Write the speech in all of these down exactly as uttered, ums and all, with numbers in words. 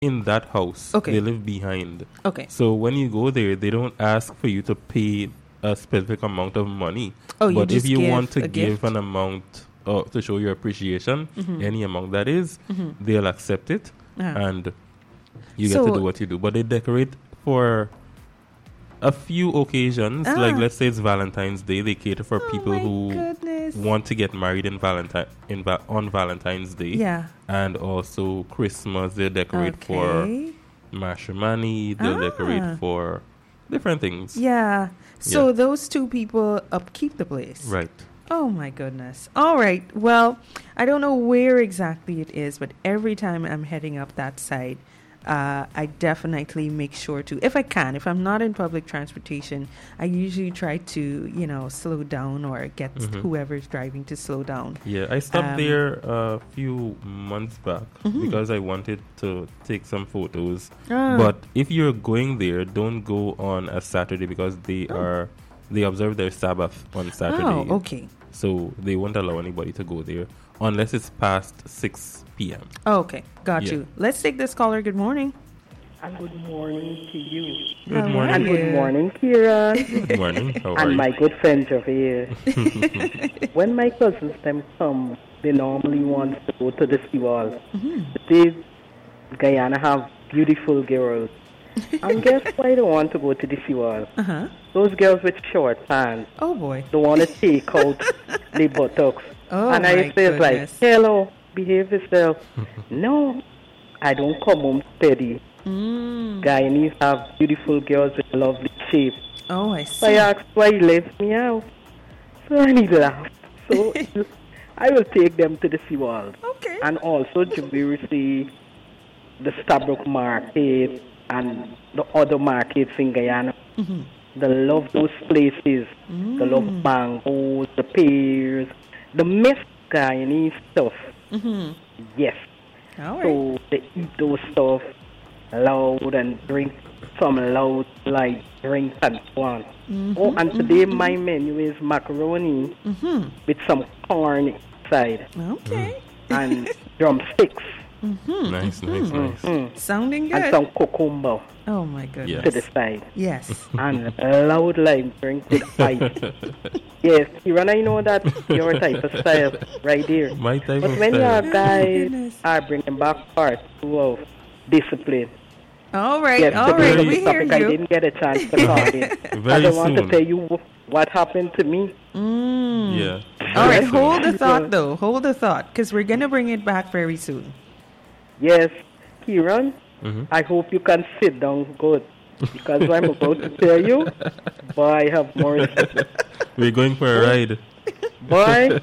in that house. Okay. They live behind. Okay. So when you go there, they don't ask for you to pay a specific amount of money. Oh, you but just if you give want to a give gift? an amount uh, to show your appreciation, Mhm. any amount that is, Mhm. they'll accept it, Uh-huh. and you So- get to do what you do. But they decorate for a few occasions. Ah. Like, let's say it's Valentine's Day. They cater for Oh people my who goodness. want to get married in Valentine in va- on Valentine's Day. Yeah. And also Christmas, they decorate for Okay. matrimony. They'll Ah. decorate for different things. Yeah. So Yeah. those two people upkeep the place. Right. Oh my goodness. All right. Well, I don't know where exactly it is, but every time I'm heading up that side, uh, I definitely make sure to, if I can, if I'm not in public transportation, I usually try to, you know, slow down or get Mhm. whoever's driving to slow down. Yeah, I stopped Um, there a few months back Mhm. because I wanted to take some photos. Ah. But if you're going there, don't go on a Saturday because they Oh. are they observe their Sabbath on Saturday. Oh, okay. So they won't allow anybody to go there unless it's past six p.m. Oh, okay. Got Yeah. you. Let's take this caller. Good morning. And good morning to you. Good How morning. And are good you? morning, Kira. Good morning. How are and you? my good friend Javier. When my cousins them come, they normally want to go to the seawall. Mhm. They, Guyana have beautiful girls. And guess why they want to go to the seawall? Uh-huh. Those girls with short pants. Oh, boy. They want to take out the buttocks. Oh, and my I say it's like, goodness. hello, behave yourself. No, I don't come home steady. Mm. Guyanese have beautiful girls with lovely shape. Oh, I So I see. asked why he left me out. So I need laugh. So I will take them to the seawall. Okay. And also Javier see the Stabrook Market and the other markets in Guyana. Mhm. They love those places. They love Mm. mangoes, the pears, the mixed Guyanese stuff. Mhm. Yes. All right. So they eat those stuff loud and drink some loud like drinks and so on. Mhm, Oh, and today my menu is macaroni Mhm. with some corn inside Okay. and drumsticks Mhm. Nice, nice, nice. mm, Sounding and good. some cucumber Oh my goodness. to the side Yes. and loud lime drink with ice. Yes, Kiran, I know that your type of style right there. My type But of when your style. Oh, my guys goodness. are bringing back part two of discipline. All right. Yes, All the right. very We hear topic I you. didn't get a chance to call in. I Very don't want soon. to tell you what happened to me. Mm. Yeah. All right. Very soon. Hold the thought, though. Hold the thought, because we're gonna bring it back very soon. Yes, Kiran, Mhm. I hope you can sit down good. Because I'm about to tell you, boy, I have more. We're going for a ride. Boy,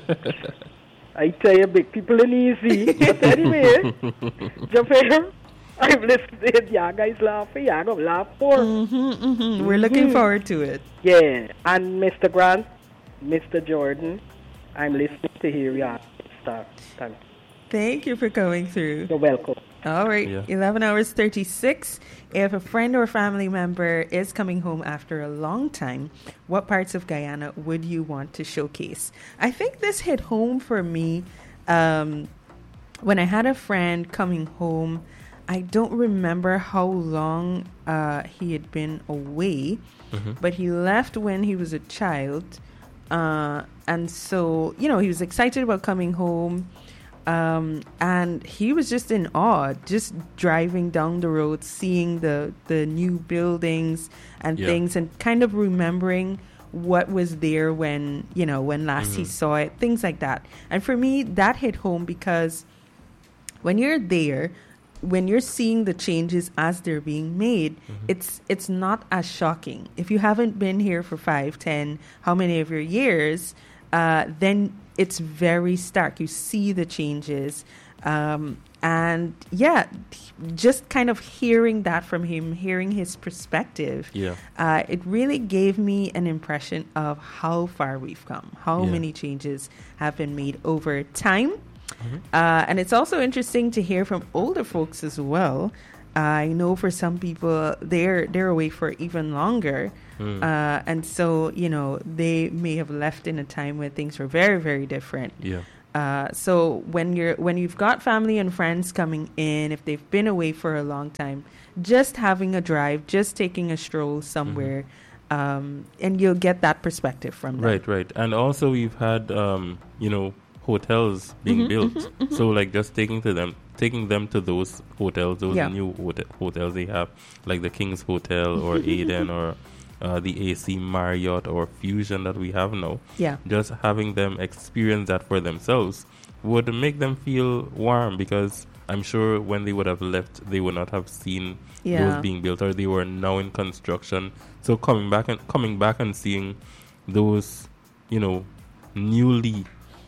I tell you, big people ain't easy. But anyway, Jafair, I've listened. Yeah, guys laughing. Yeah, I'm gonna laugh more. Mm-hmm, mm-hmm. We're looking Mhm. forward to it. Yeah, and Mister Grant, Mister Jordan, I'm listening to hear you. Start. Thank you. Thank you for coming through. You're welcome. All right, Yeah. eleven hours thirty-six. If a friend or family member is coming home after a long time, what parts of Guyana would you want to showcase? I think this hit home for me um, when I had a friend coming home. I don't remember how long uh, he had been away, Mhm. but he left when he was a child. Uh, and so, you know, he was excited about coming home. Um, and he was just in awe, just driving down the road, seeing the, the new buildings and Yeah. things, and kind of remembering what was there when, you know, when last he Mhm. saw it, things like that. And for me, that hit home because when you're there, when you're seeing the changes as they're being made, it's it's not as shocking. If you haven't been here for five, ten, how many of your years, uh, then it's very stark. You see the changes. Um, and yeah, just kind of hearing that from him, hearing his perspective, Yeah. uh, it really gave me an impression of how far we've come, how Yeah. many changes have been made over time. Uh, and it's also interesting to hear from older folks as well. I know for some people they're they're away for even longer, Mm. uh, and so you know they may have left in a time where things were very very different. Yeah. Uh, so when you're when you've got family and friends coming in, if they've been away for a long time, just having a drive, just taking a stroll somewhere, mm-hmm. um, and you'll get that perspective from them. Right, right. And also we've had, um, you know, hotels being mm-hmm, built. Mm-hmm, mm-hmm. So like just taking to them, taking them to those hotels, those yeah. new hot- hotels they have, like the King's Hotel or Eden or uh, the A C Marriott or Fusion that we have now. Yeah. Just having them experience that for themselves would make them feel warm, because I'm sure when they would have left, they would not have seen yeah. those being built, or they were now in construction. So coming back and coming back and seeing those, you know, newly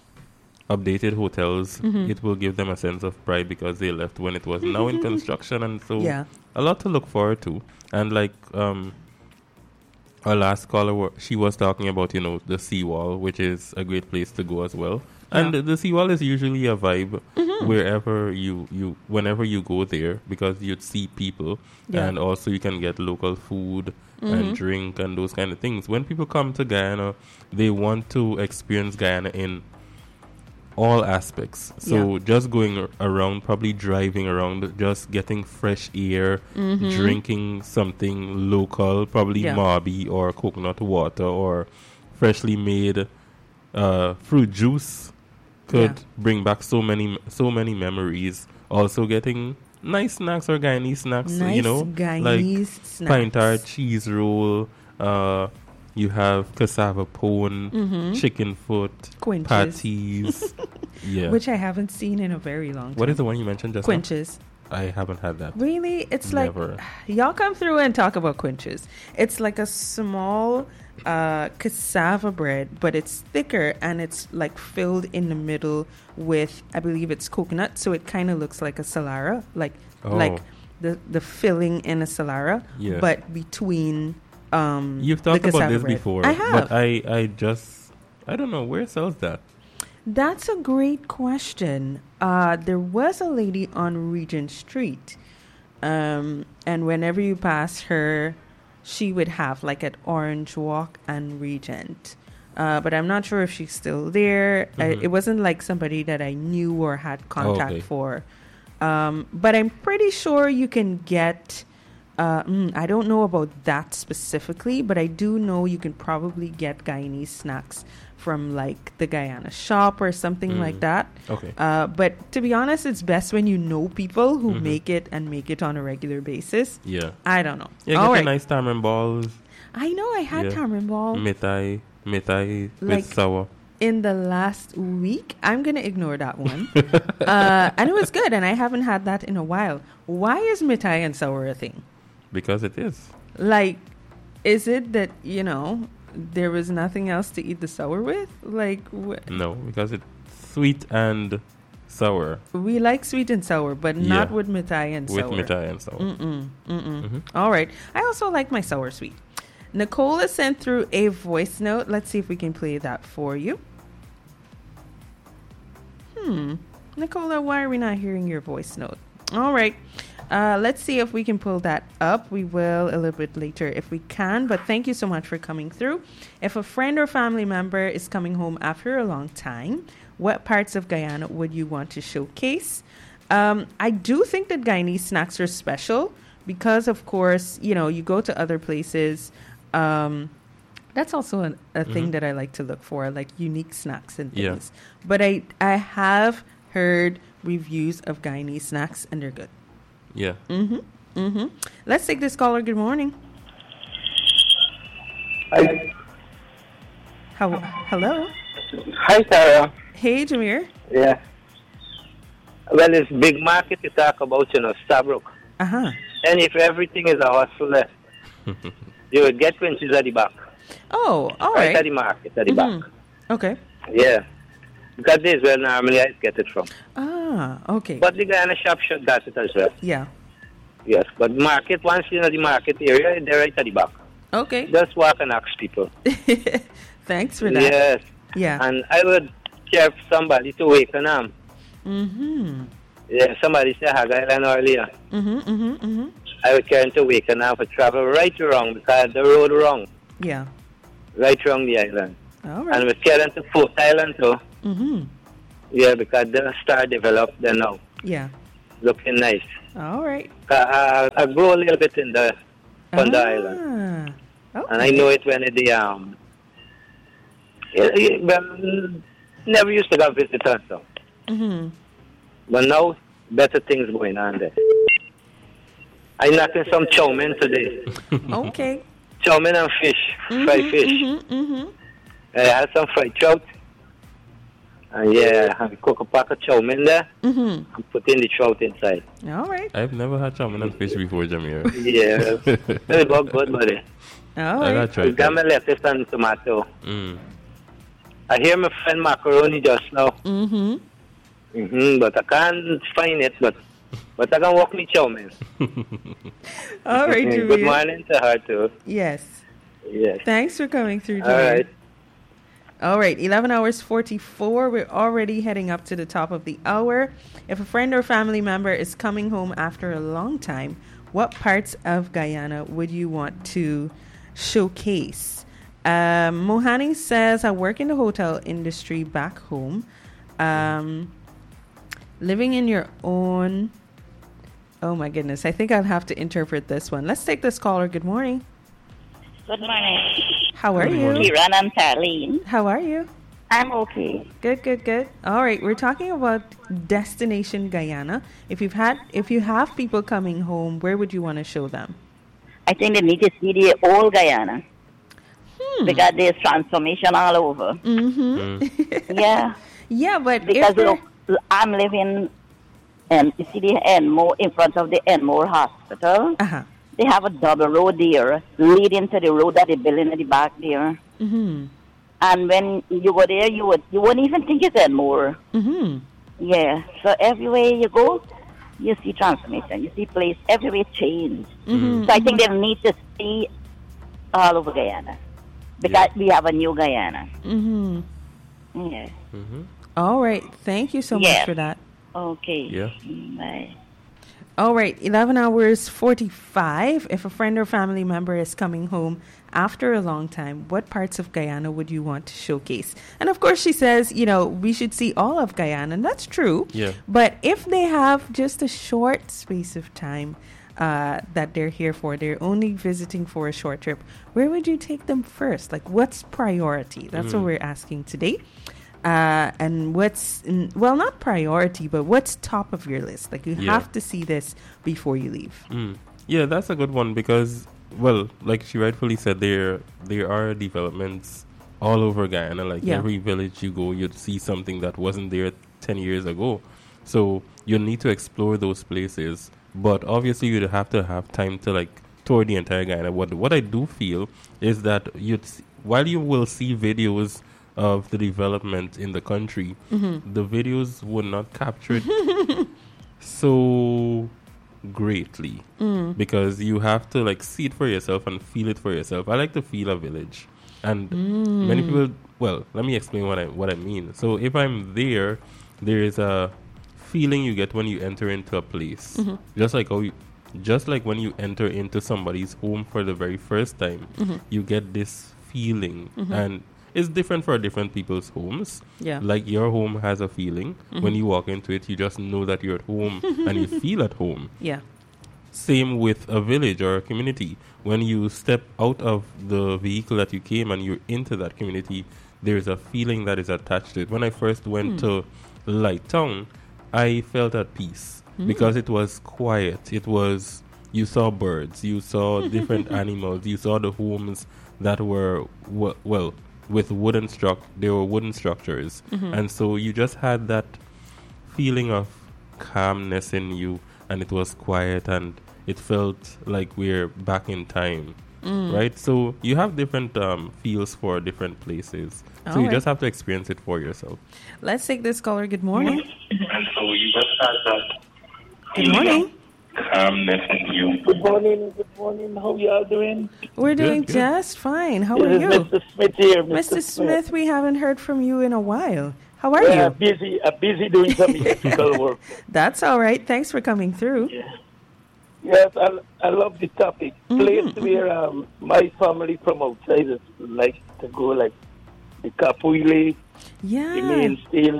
updated hotels, mm-hmm. it will give them a sense of pride because they left when it was now in construction, and so yeah. a lot to look forward to. And like um, our last caller, wa- she was talking about, you know, the seawall, which is a great place to go as well. Yeah. And the seawall is usually a vibe mm-hmm. wherever you, you, whenever you go there, because you'd see people, yeah. and also you can get local food mm-hmm. and drink and those kind of things. When people come to Guyana, they want to experience Guyana in all aspects. So yeah. just going ar- around, probably driving around, just getting fresh air, mm-hmm. drinking something local, probably yeah. Marby or coconut water or freshly made uh, fruit juice could yeah. bring back so many so many memories. Also getting nice snacks or Guyanese snacks, nice you know, Guyanese like snacks. pine tart, cheese roll, uh, you have cassava pone, mm-hmm. chicken foot, Quinches. patties. Yeah. Which I haven't seen in a very long time. What is the one you mentioned just Quinches. now? I haven't had that. Really? It's Never. like, y'all come through and talk about quinches. It's like a small uh, cassava bread, but it's thicker and it's like filled in the middle with, I believe it's coconut. So it kind of looks like a salara, like Oh. like the, the filling in a salara, Yeah. but between um, You've the talked about cassava this bread. before, I have. but I, I just, I don't know, where sells that? That's a great question. Uh, there was a lady on Regent Street, um, and whenever you pass her, she would have like at Orange Walk and Regent. Uh, but I'm not sure if she's still there. Mm-hmm. I, it wasn't like somebody that I knew or had contact okay. for. Um, but I'm pretty sure you can get... Uh, mm, I don't know about that specifically, but I do know you can probably get Guyanese snacks from like the Guyana shop or something Mm. like that. Okay. Uh, but to be honest, it's best when you know people who Mhm. make it and make it on a regular basis. Yeah. I don't know. Yeah, All get right. a nice tamarind balls, I know I had Yeah. tamarind ball mitai, mitai Like- with sour. in the last week. I'm going to ignore that one. uh, and it was good, and I haven't had that in a while. Why is mitai and sour a thing? Because it is. Like, is it that, you know, there was nothing else to eat the sour with? Like, wh- No, because it's sweet and sour. we like sweet and sour, but not Yeah. with mitai and With sour. mitai and sour. Mm-mm, mm-mm. Mhm. All right. I also like my sour sweet. Nicola sent through a voice note. Let's see if we can play that for you. Hmm. Nicola, why are we not hearing your voice note? All right. Uh, let's see if we can pull that up. We will a little bit later if we can, but thank you so much for coming through. If a friend or family member is coming home after a long time, what parts of Guyana would you want to showcase? Um, I do think that Guyanese snacks are special because, of course, you know, you go to other places. Um, that's also an, a thing Mhm. that I like to look for, like unique snacks and Yeah. things. But I, I have heard reviews of Guyanese snacks, and they're good. Yeah. Mm-hmm. Mm-hmm. Let's take this caller. Good morning. Hi, How? Hello. hi, Sarah. Hey, Jameer. Yeah. Well, it's big market you talk about, you know, Stabrook. Uh huh. And if everything is a hustle left, you would get quinches at the back. Oh, all right. right. at the market, at the Mhm. back. Okay. Yeah. Because this is where normally I get it from. Ah, okay. But the Guyana shop should got it as well. yeah. Yes. But market, once you're in the market area, they're right at the back. Okay. Just walk and ask people. Thanks for that. Yes. Yeah. And I would care for somebody to waken them. Mm-hmm. Yeah, somebody said Hag Island earlier. Mm-hmm. Mm-hmm. Mm-hmm. I would care to waken them for travel right or wrong because the road wrong. Yeah. Right around the island. All And right. we're carrying to Fourth Island too. Mm-hmm. Yeah, because the star developed there now. Yeah. Looking nice. All right. Uh, I grew a little bit in the on the island. Ah. Okay. And I know it when it, the, um, it, it, well, never used to go visit us, so. Mm-hmm. But now, better things going on there. I knocked in some chow mein today. Okay. Chow mein and fish, Mm-hmm, fried fish. Mm-hmm, mm-hmm. I had some fried trout. And yeah, I cook a pack of chow mein there Mm-hmm. and put in the trout inside. All right. I've never had chow mein and fish before, Jamir. Yeah, it was good, buddy. All I right. gotta try We got my that. lettuce and tomato. Mm. I hear my friend macaroni just now. Mm-hmm. Mm-hmm, but I can't find it, but but I can walk me chow mein. All right, Good Julian. morning to her too. Yes. Yes. Thanks for coming through, All Julian. right. All right, eleven hours forty-four. We're already heading up to the top of the hour. If a friend or family member is coming home after a long time, what parts of Guyana would you want to showcase? Um, Mohani says, I work in the hotel industry back home. Um, living in your own... Oh, my goodness. I think I'll have to interpret this one. Let's take this caller. Good morning. Good morning. How are Good you? morning. Kiran and Charlene. How are you? I'm okay. Good, good, good. All right, we're talking about Destination Guyana. If you've had, if you have people coming home, where would you want to show them? I think they need to see the old Guyana Hmm. because there's transformation all over. Mm-hmm. Mm. Yeah, Yeah, but because if they're- look, I'm living in you see the Enmore in front of the Enmore Hospital. uh-huh. They have a double road there leading to the road that they building at the back there. Mm-hmm. And when you go there, you would you wouldn't even think it's Enmore. Mm-hmm. Yeah. So everywhere you go, you see transformation. You see place everywhere change. Mm-hmm. So I think they need to see all over Guyana because we have a new Guyana. Mm-hmm. Yeah. Mm-hmm. All right. Thank you so much Yes. for that. Okay. Yeah. Bye. All right, eleven hours forty-five. If a friend or family member is coming home after a long time, what parts of Guyana would you want to showcase? And of course, she says, you know, we should see all of Guyana, and that's true. Yeah. But if they have just a short space of time uh, that they're here for, they're only visiting for a short trip, where would you take them first? Like, what's priority? That's what Mm. we're asking today. Uh, and what's, in, well, not priority, but what's top of your list? Like, you Yeah. have to see this before you leave. Mm. Yeah, that's a good one because, well, like she rightfully said, there there are developments all over Guyana. Like Yeah. every village you go, you'd see something that wasn't there ten years ago. So you need to explore those places. But obviously, you'd have to have time to like tour the entire Guyana. What what I do feel is that you'd s- while you will see videos of the development in the country, Mm-hmm. the videos would not capture it so greatly Mm. because you have to like see it for yourself and feel it for yourself. I like to feel a village, and many people. Well, let me explain what I what I mean. So if I'm there, there is a feeling you get when you enter into a place, Mm-hmm. just like how you, just like when you enter into somebody's home for the very first time, Mm-hmm. you get this feeling, and it's different for different people's homes. Yeah. Like your home has a feeling. When you walk into it, you just know that you're at home and you feel at home. Yeah. Same with a village or a community. When you step out of the vehicle that you came and you're into that community, there's a feeling that is attached to it. When I first went to Light Town, I felt at peace because it was quiet. It was, you saw birds, you saw different animals, you saw the homes that were, w- well, with wooden struct, they were wooden structures. And so you just had that feeling of calmness in you, and it was quiet, and it felt like we're back in time, right? So you have different um, feels for different places. So you Alright. just have to experience it for yourself. Let's take this caller. Good morning. And so you just have that Good morning. calmness in you. Good morning, good morning. How y'all doing? We're Good, doing good. just fine. How are This is you? Mister Smith here. Mister Smith, we haven't heard from you in a while. How are Yeah, you? busy. I'm busy doing some electrical work. That's all right. Thanks for coming through. Yes, I, I love the topic. Mm-hmm. Place where um, my family from outside is like to go, like the Capuy Lake, the Yeah. Mainstay Lake,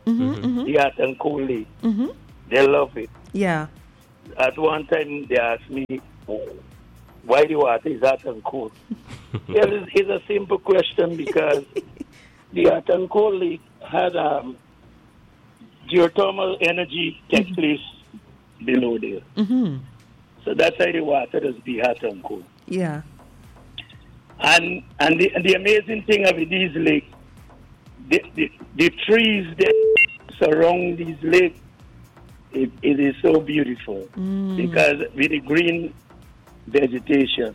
Mm-hmm, the hot and cold lake. mm-hmm. They love it. Yeah. At one time, they asked me, oh, why the water is hot and cold? Well, it's, it's a simple question because the hot and cold lake had um, geothermal energy take place below there. Mm-hmm. So that's why the water is be hot and cold. Yeah. And and the, and the amazing thing of these lakes, the, the, the trees that surround these lakes, it, it is so beautiful Mm. because with the green vegetation.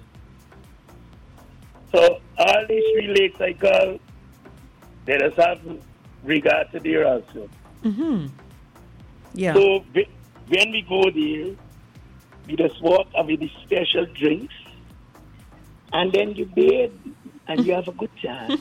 So all these three lakes I call, let us have regard to there also. Mm-hmm. Yeah. So whe- when we go there, we just walk and with the special drinks, and then you bathe and you have a good time.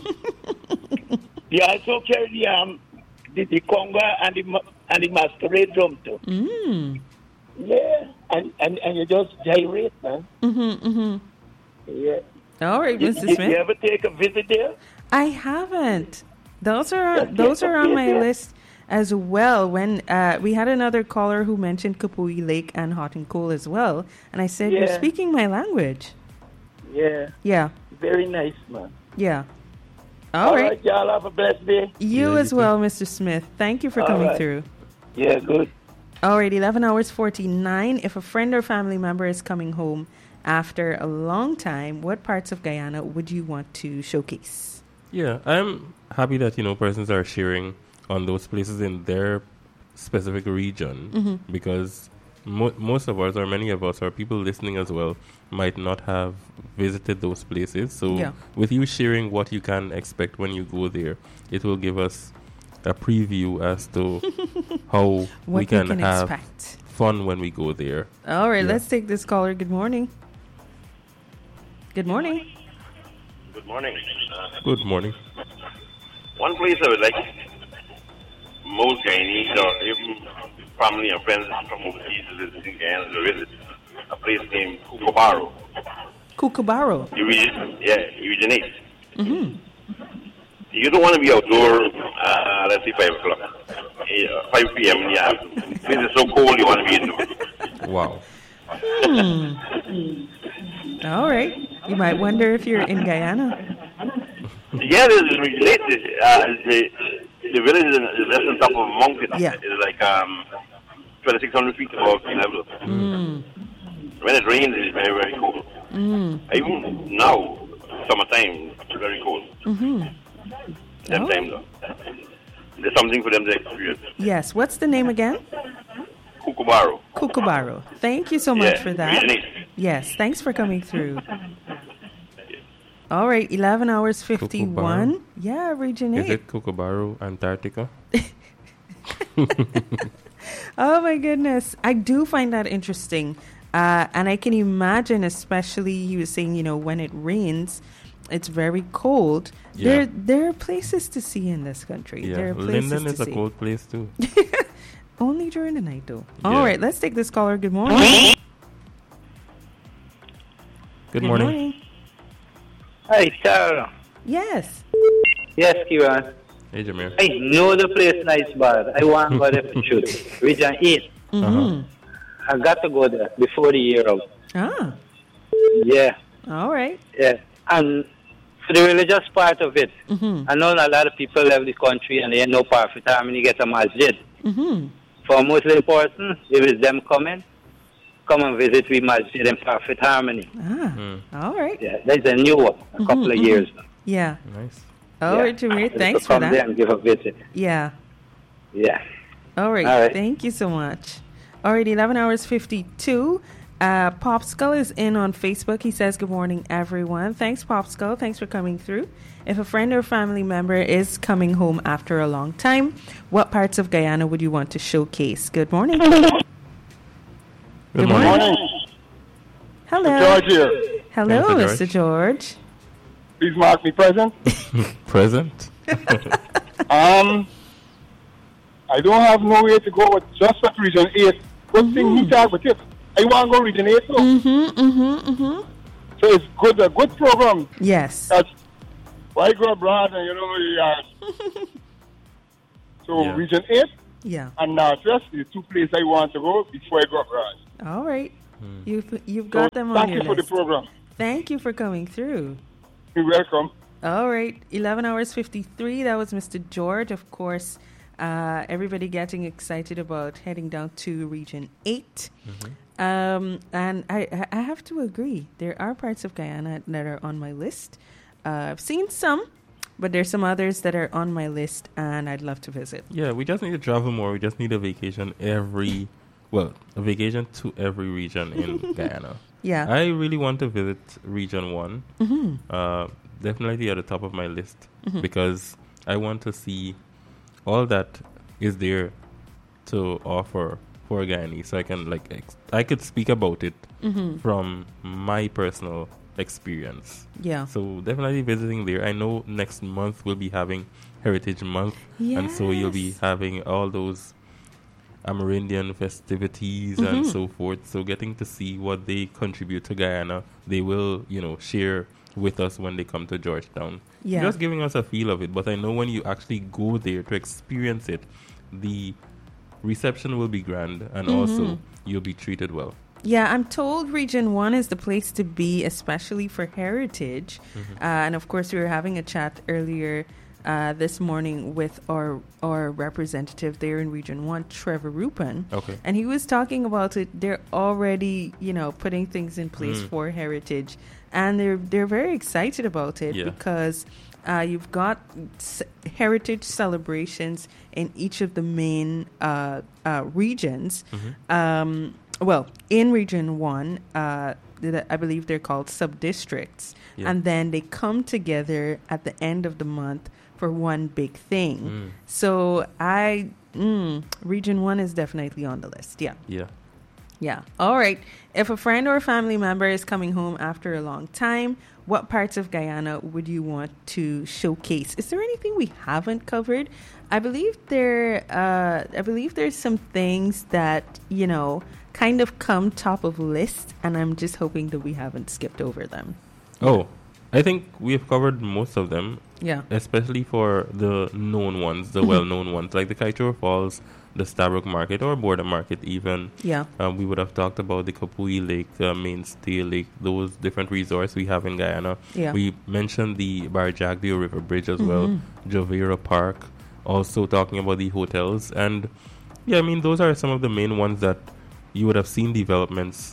You also carry the, um, the, the conga and the, ma- and the masquerade drum too. Mm. Yeah, and, and, and you just gyrate, man. Mm-hmm, mm-hmm. Yeah. All right, You, Mister you, Smith. you ever take a visit there? I haven't. Those are those are on my list as well. When uh, we had another caller who mentioned Kapui Lake and Hot and Cool as well, and I said, "You're Yeah. speaking my language." Yeah. Yeah, Very nice, man. yeah. All right. Y'all have a blessed day. You Yeah, as you well, Mister Smith. Thank you for All coming right. through. Yeah, good. All right, eleven hours forty-nine. If a friend or family member is coming home after a long time, what parts of Guyana would you want to showcase? Yeah, I'm happy that, you know, persons are sharing on those places in their specific region Mm-hmm. because mo- most of us, or many of us, or people listening as well, might not have visited those places. So Yeah. with you sharing what you can expect when you go there, it will give us a preview as to how What we can, can have expect. fun when we go there. All right, Yeah. let's take this caller. Good morning. Good morning. Good morning. Uh, Good morning. one place I would like most Guyanese or even family and friends from overseas to visit in Guyana to visit a place named Kukubaro. Kookaburra. You region, yeah, you originate. Mm-hmm. You don't want to be outdoor, uh, let's say five o'clock, uh, five p.m. in the afternoon. This is so cold you want to be indoors. Wow. Hmm. All right. You might wonder if you're in Guyana. Yeah, this is related. Uh, the, the village is just on top of a mountain. Yeah. It's like um, twenty-six hundred feet above sea level. Mm. When it rains, it's very, very cold. Mm. Even now, summertime, it's very cold. Mm-hmm. Them Oh. time though. There's something for them to experience. Yes. What's the name again? Kukubaro. Kookaburra. Thank you so much Yeah, for that. originate. Yes. Thanks for coming through. All right. eleven hours fifty-one. Kookaburra? Yeah, Region Is eight. it Kookaburra, Antarctica? Oh my goodness. I do find that interesting. Uh, and I can imagine, especially he was saying, you know, when it rains, it's very cold. Yeah. There there are places to see in this country. There Yeah, are places Linden to is a see. cold place too. Only during the night though. Yeah. All right, let's take this caller. Good morning. Good morning. Hi, Sarah. Yes. Yes, Kieran. Hey, Jameer. I know the place nice, but I want to go there for shoot. Region eight. Mm-hmm. I got to go there before the year out. Ah. Yeah, All right. yeah. And for the religious part of it, Mm-hmm. I know a lot of people left the country and they ain't no perfect time when you get a masjid. Mm-hmm. For a Muslim person, if it's them coming, come and visit with masjid in perfect harmony. Ah. Mm, All right. Yeah, that's a new one, a couple Mhm, of mhm. years now. Yeah. nice. All Yeah. right, Jameer. Just Thanks to for come there that. and give a visit. Yeah. Yeah. All right. All right. Thank you so much. All right, eleven hours fifty-two. Uh, Popskull is in on Facebook. He says, good morning, everyone. Thanks, Popskull. Thanks for coming through. If a friend or family member is coming home after a long time, what parts of Guyana would you want to showcase? Good morning. Good, Good morning. morning. Hello. George here. Hello, Mister Mister George. Please mark me present. Present. Um, I don't have nowhere to go but just at Region eight. Good thing he talk with it. I want to go Region eight too. Mm-hmm, mm-hmm, mm-hmm. So it's good, a good program. Yes. That's why go abroad and you know, yeah. So Yeah. Region eight Yeah. and Northwest is two places I want to go before I go abroad. All right. Hmm. You've you've So got them on thank your you for list. the program. Thank you for coming through. You're welcome. All right, eleven hours fifty-three. That was Mister George. Of course, uh, everybody getting excited about heading down to Region eight. Mm-hmm. Um, and I, I have to agree. There are parts of Guyana that are on my list. Uh, I've seen some, but there's some others that are on my list, and I'd love to visit. Yeah, we just need to travel more. We just need a vacation every, well, a vacation to every region in Guyana. Yeah. I really want to visit Region one. Mm-hmm. Uh, definitely at the top of my list Mhm. because I want to see all that is there to offer for Guyanese. So I can like ex- I could speak about it Mhm. from my personal experience. Yeah. So definitely visiting there. I know next month we'll be having Heritage Month, and so you'll be Yes. having all those Amerindian festivities and Mhm. so forth. So getting to see what they contribute to Guyana, they will, you know, share with us when they come to Georgetown. Yeah. Just giving us a feel of it. But I know when you actually go there to experience it, the reception will be grand, and Mhm. also you'll be treated well. Yeah, I'm told Region one is the place to be, especially for heritage. Mhm. Uh, and of course, we were having a chat earlier uh, this morning with our our representative there in Region one, Trevor Rupin. Okay. And he was talking about it. They're already, you know, putting things in place Mm. for heritage. And they're they're very excited about it Yeah. because uh, you've got s- heritage celebrations in each of the main uh, uh, regions. Mhm. Um, well, in Region one, uh, th- I believe they're called sub-districts. Yeah. And then they come together at the end of the month for one big thing. Mm. So I, mm, Region one is definitely on the list. Yeah. Yeah. Yeah. All right. If a friend or family member is coming home after a long time, what parts of Guyana would you want to showcase? Is there anything we haven't covered? I believe there. Uh, I believe there's some things that you know kind of come top of list, and I'm just hoping that we haven't skipped over them. Oh, I think we have covered most of them. Yeah. Especially for the known ones, the Mhm. well-known ones, like the Kaieteur Falls, the Stabroek Market, or Border Market even. Yeah. Um, we would have talked about the Kapui Lake, the Mainstay Lake, those different resorts we have in Guyana. Yeah. We mentioned the Barjagdio River Bridge as well, Mhm. Javera Park, also talking about the hotels. And, yeah, I mean, those are some of the main ones that you would have seen developments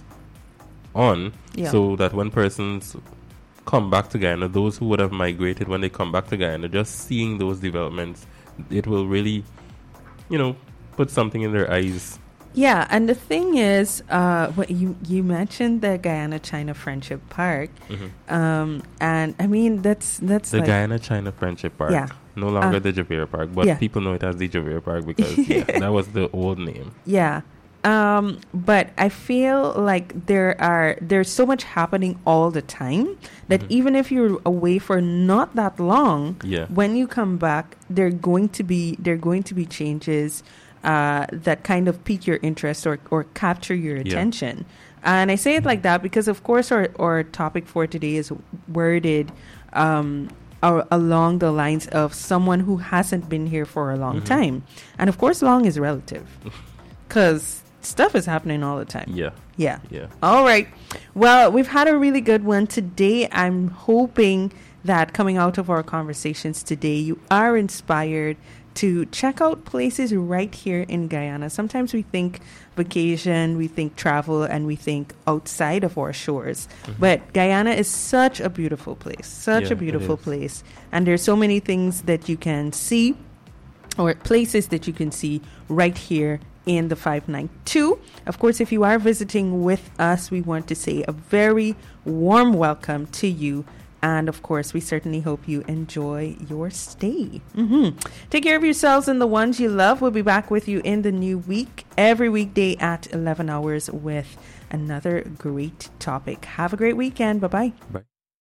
on, Yeah. so that when persons come back to Guyana, those who would have migrated when they come back to Guyana, just seeing those developments, it will really, you know, put something in their eyes. Yeah, and the thing is, uh, what you you mentioned the Guyana China Friendship Park, Mhm. um, and I mean that's that's The like, Guyana China Friendship Park. Yeah. No longer Uh, the Javera Park, but yeah. people know it as the Javera Park because yeah, that was the old name. Yeah. Um, but I feel like there are there's so much happening all the time that Mhm. even if you're away for not that long, Yeah. when you come back, there are going to be there are going to be changes uh, that kind of pique your interest or, or capture your Yeah. attention. And I say it like that because, of course, our, our topic for today is worded um, a- along the lines of someone who hasn't been here for a long Mhm. time. And, of course, long is relative because stuff is happening all the time. Yeah. Yeah. Yeah. All right. Well, we've had a really good one today. I'm hoping that coming out of our conversations today, you are inspired to check out places right here in Guyana. Sometimes we think vacation, we think travel, and we think outside of our shores. Mhm. But Guyana is such a beautiful place, such Yeah, a it beautiful is. place. And there's so many things that you can see or places that you can see right here in the five ninety-two. Of course, if you are visiting with us, we want to say a very warm welcome to you. And of course, we certainly hope you enjoy your stay. hmm Take care of yourselves and the ones you love. We'll be back with you in the new week, every weekday at eleven hours with another great topic. Have a great weekend. Bye-bye. Bye.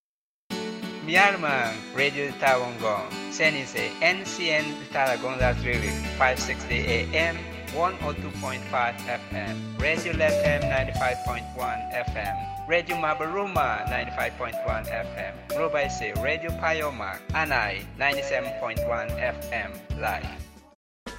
Myanmar Radio Tawangong, Senise N C N Talagon Latrili, five sixty A M, one oh two point five F M, Radio Latam ninety-five point one F M, Radio Mabaruma ninety-five point one F M, Robaise Radio Payoma, Anai ninety-seven point one F M, live.